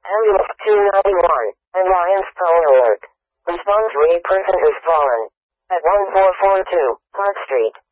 Ambulance 291. Reliance phone alert. Response to a person who's fallen. At 1442 Park Street.